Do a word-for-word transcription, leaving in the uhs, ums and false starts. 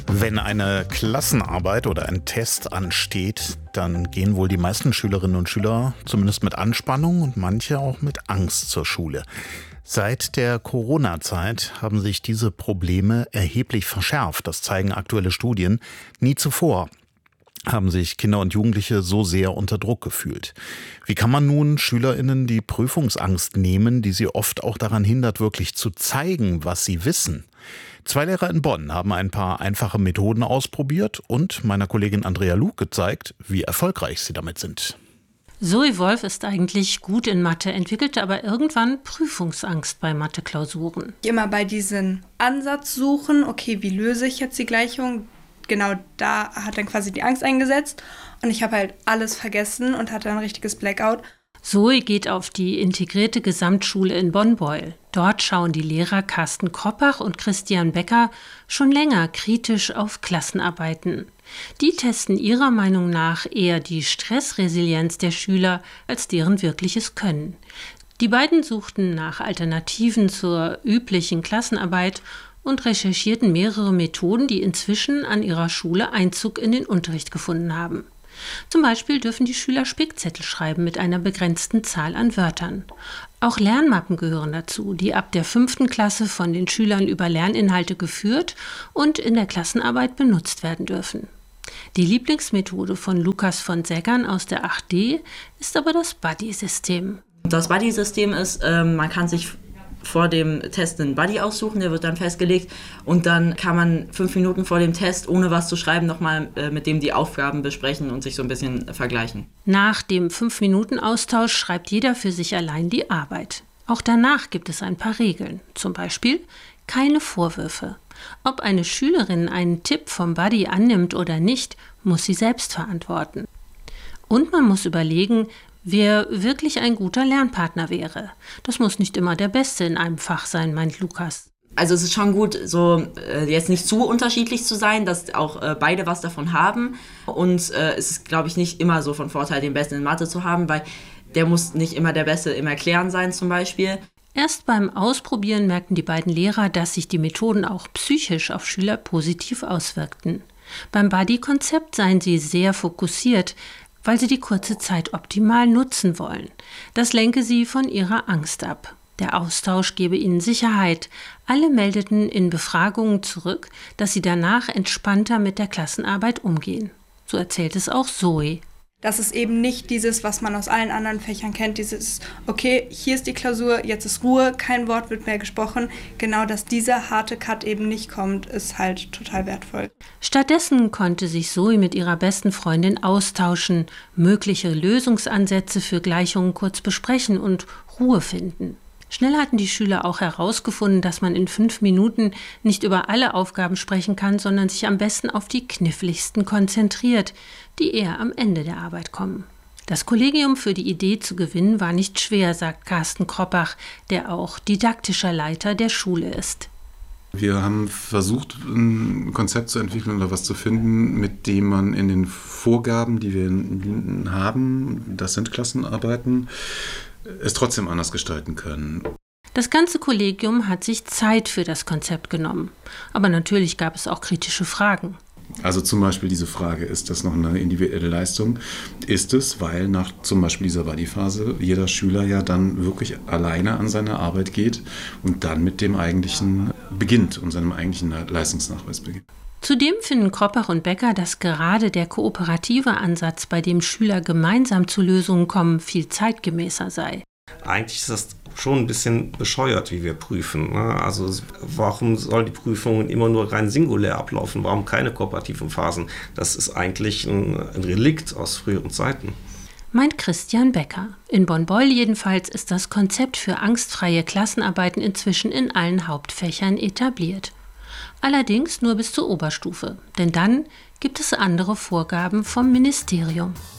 Wenn eine Klassenarbeit oder ein Test ansteht, dann gehen wohl die meisten Schülerinnen und Schüler zumindest mit Anspannung und manche auch mit Angst zur Schule. Seit der Corona-Zeit haben sich diese Probleme erheblich verschärft. Das zeigen aktuelle Studien. Nie zuvor haben sich Kinder und Jugendliche so sehr unter Druck gefühlt. Wie kann man nun SchülerInnen die Prüfungsangst nehmen, die sie oft auch daran hindert, wirklich zu zeigen, was sie wissen? Zwei Lehrer in Bonn haben ein paar einfache Methoden ausprobiert und meiner Kollegin Andrea Luke gezeigt, wie erfolgreich sie damit sind. Zoe Wolf ist eigentlich gut in Mathe, entwickelte aber irgendwann Prüfungsangst bei Mathe-Klausuren. Immer bei diesem Ansatz suchen, okay, wie löse ich jetzt die Gleichung? Genau da hat dann quasi die Angst eingesetzt und ich habe halt alles vergessen und hatte ein richtiges Blackout. Zoe geht auf die integrierte Gesamtschule in Bonn-Beuel. Dort schauen die Lehrer Carsten Kroppach und Christian Becker schon länger kritisch auf Klassenarbeiten. Die testen ihrer Meinung nach eher die Stressresilienz der Schüler als deren wirkliches Können. Die beiden suchten nach Alternativen zur üblichen Klassenarbeit und recherchierten mehrere Methoden, die inzwischen an ihrer Schule Einzug in den Unterricht gefunden haben. Zum Beispiel dürfen die Schüler Spickzettel schreiben mit einer begrenzten Zahl an Wörtern. Auch Lernmappen gehören dazu, die ab der fünften Klasse von den Schülern über Lerninhalte geführt und in der Klassenarbeit benutzt werden dürfen. Die Lieblingsmethode von Lukas von Seggern aus der acht D ist aber das Buddy-System. Das Buddy-System ist, äh, man kann sich vor dem Test einen Buddy aussuchen, der wird dann festgelegt und dann kann man fünf Minuten vor dem Test, ohne was zu schreiben, nochmal äh, mit dem die Aufgaben besprechen und sich so ein bisschen äh, vergleichen. Nach dem fünf Minuten Austausch schreibt jeder für sich allein die Arbeit. Auch danach gibt es ein paar Regeln, zum Beispiel keine Vorwürfe. Ob eine Schülerin einen Tipp vom Buddy annimmt oder nicht, muss sie selbst verantworten. Und man muss überlegen, wer wirklich ein guter Lernpartner wäre. Das muss nicht immer der Beste in einem Fach sein, meint Lukas. Also es ist schon gut, so äh, jetzt nicht zu unterschiedlich zu sein, dass auch äh, beide was davon haben. Und äh, es ist, glaube ich, nicht immer so von Vorteil, den Besten in Mathe zu haben, weil der muss nicht immer der Beste im Erklären sein zum Beispiel. Erst beim Ausprobieren merkten die beiden Lehrer, dass sich die Methoden auch psychisch auf Schüler positiv auswirkten. Beim Buddy-Konzept seien sie sehr fokussiert, weil sie die kurze Zeit optimal nutzen wollen. Das lenke sie von ihrer Angst ab. Der Austausch gebe ihnen Sicherheit. Alle meldeten in Befragungen zurück, dass sie danach entspannter mit der Klassenarbeit umgehen. So erzählt es auch Zoe. Das ist eben nicht dieses, was man aus allen anderen Fächern kennt, dieses, okay, hier ist die Klausur, jetzt ist Ruhe, kein Wort wird mehr gesprochen. Genau, dass dieser harte Cut eben nicht kommt, ist halt total wertvoll. Stattdessen konnte sich Zoe mit ihrer besten Freundin austauschen, mögliche Lösungsansätze für Gleichungen kurz besprechen und Ruhe finden. Schnell hatten die Schüler auch herausgefunden, dass man in fünf Minuten nicht über alle Aufgaben sprechen kann, sondern sich am besten auf die kniffligsten konzentriert, die eher am Ende der Arbeit kommen. Das Kollegium für die Idee zu gewinnen war nicht schwer, sagt Carsten Kroppach, der auch didaktischer Leiter der Schule ist. Wir haben versucht, ein Konzept zu entwickeln oder was zu finden, mit dem man in den Vorgaben, die wir haben, das sind Klassenarbeiten, es trotzdem anders gestalten können. Das ganze Kollegium hat sich Zeit für das Konzept genommen. Aber natürlich gab es auch kritische Fragen. Also zum Beispiel diese Frage, ist das noch eine individuelle Leistung? Ist es, weil nach zum Beispiel dieser Buddy-Phase jeder Schüler ja dann wirklich alleine an seine Arbeit geht und dann mit dem eigentlichen beginnt und seinem eigentlichen Leistungsnachweis beginnt. Zudem finden Kroppach und Becker, dass gerade der kooperative Ansatz, bei dem Schüler gemeinsam zu Lösungen kommen, viel zeitgemäßer sei. Eigentlich ist das schon ein bisschen bescheuert, wie wir prüfen. Also warum sollen die Prüfungen immer nur rein singulär ablaufen? Warum keine kooperativen Phasen? Das ist eigentlich ein, ein Relikt aus früheren Zeiten. Meint Christian Becker. In Bonn-Beuel jedenfalls ist das Konzept für angstfreie Klassenarbeiten inzwischen in allen Hauptfächern etabliert. Allerdings nur bis zur Oberstufe, denn dann gibt es andere Vorgaben vom Ministerium.